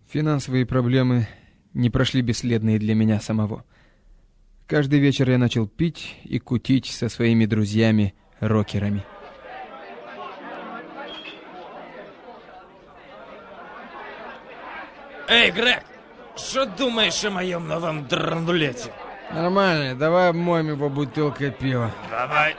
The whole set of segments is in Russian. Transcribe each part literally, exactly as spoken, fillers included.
Финансовые проблемы не прошли бесследно и для меня самого. Каждый вечер я начал пить и кутить со своими друзьями-рокерами. Эй, Грег, что думаешь о моем новом драндулете? Нормально, давай обмоем его бутылкой пива. Давай.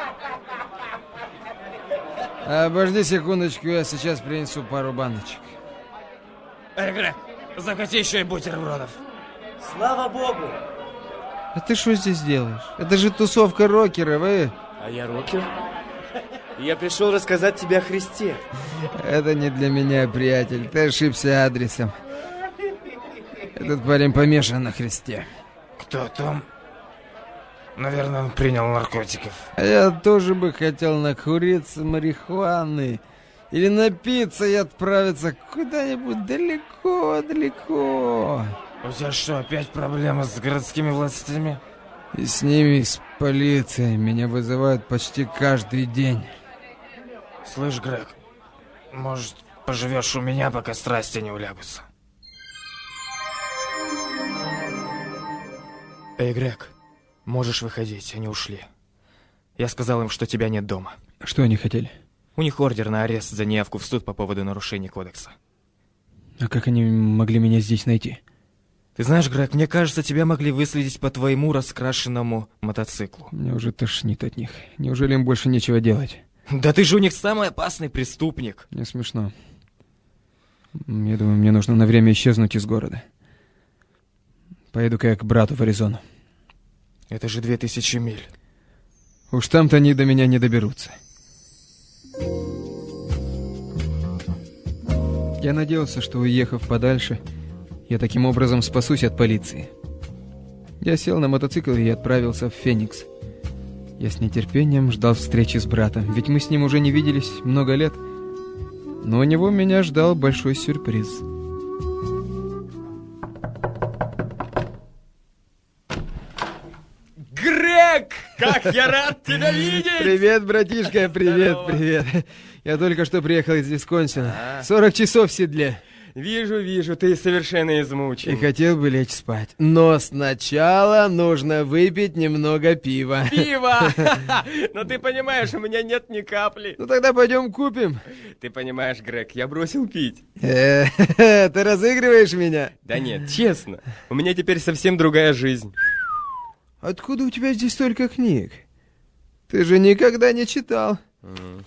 Обожди секундочку, я сейчас принесу пару баночек. Эй, Грег, захоти еще и бутербродов. Слава богу! А ты что здесь делаешь? Это же тусовка рокеров, э? А я рокер? Я пришел рассказать тебе о Христе. Это не для меня, приятель, ты ошибся адресом. Этот парень помешан на Христе. Кто там? Наверное, он принял наркотиков. А я тоже бы хотел накуриться марихуаны. Или напиться и отправиться куда-нибудь далеко-далеко. У тебя что, опять проблемы с городскими властями? И с ними, и с полицией. Меня вызывают почти каждый день. Слышь, Грег, может, поживешь у меня, пока страсти не улягутся? Эй, Грег, можешь выходить, они ушли. Я сказал им, что тебя нет дома. Что они хотели? У них ордер на арест за неявку в суд по поводу нарушения кодекса. А как они могли меня здесь найти? Ты знаешь, Грег, мне кажется, тебя могли выследить по твоему раскрашенному мотоциклу. Мне уже тошнит от них. Неужели им больше нечего делать? Да ты же у них самый опасный преступник. Не смешно. Я думаю, мне нужно на время исчезнуть из города. Поеду-ка я к брату в Аризону. Это же две тысячи миль. Уж там-то они до меня не доберутся. Я надеялся, что, уехав подальше, я таким образом спасусь от полиции. Я сел на мотоцикл и отправился в Феникс. Я с нетерпением ждал встречи с братом, ведь мы с ним уже не виделись много лет. Но у него меня ждал большой сюрприз. Грег! Как я рад тебя видеть! Привет, братишка, привет, Здорово. привет. Я только что приехал из Висконсина. сорок часов в седле. Вижу, вижу, ты совершенно измучен. И хотел бы лечь спать. Но сначала нужно выпить немного пива. Пиво! Но ты понимаешь, у меня нет ни капли. Ну тогда пойдем купим. Ты понимаешь, Грег, я бросил пить. Э, Ты разыгрываешь меня? Да нет, честно, у меня теперь совсем другая жизнь. Откуда у тебя здесь столько книг? Ты же никогда не читал. М,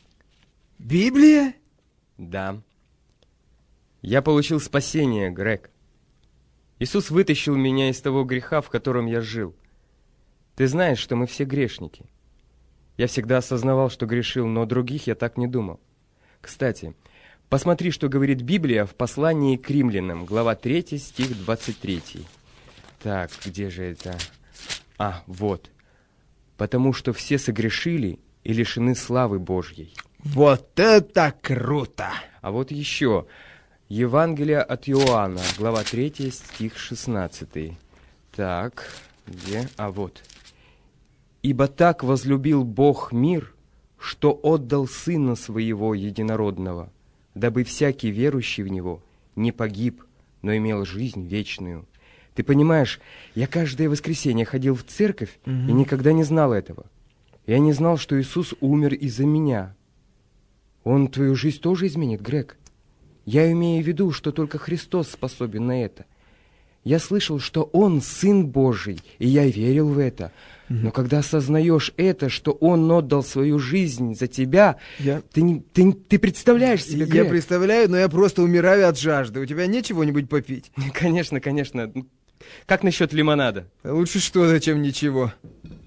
Библия? Да. Я получил спасение, Грег. Иисус вытащил меня из того греха, в котором я жил. Ты знаешь, что мы все грешники. Я всегда осознавал, что грешил, но о других я так не думал. Кстати, посмотри, что говорит Библия в послании к римлянам, глава третья, стих двадцать три. Так, где же это? А, вот. «Потому что все согрешили и лишены славы Божьей». Вот это круто! А вот еще. Евангелие от Иоанна, глава третья, стих шестнадцатый. Так, где? А вот. «Ибо так возлюбил Бог мир, что отдал Сына Своего Единородного, дабы всякий верующий в Него не погиб, но имел жизнь вечную». Ты понимаешь, я каждое воскресенье ходил в церковь Угу. и никогда не знал этого. Я не знал, что Иисус умер из-за меня. Он твою жизнь тоже изменит, Грег. Я имею в виду, что только Христос способен на это. Я слышал, что Он Сын Божий, и я верил в это. Но когда осознаешь это, что Он отдал свою жизнь за тебя, Я- ты, не- ты, ты представляешь себе, Я Грег? представляю, но я просто умираю от жажды. У тебя нет чего-нибудь попить? Конечно, конечно. Как насчет лимонада? Лучше что-то, чем ничего.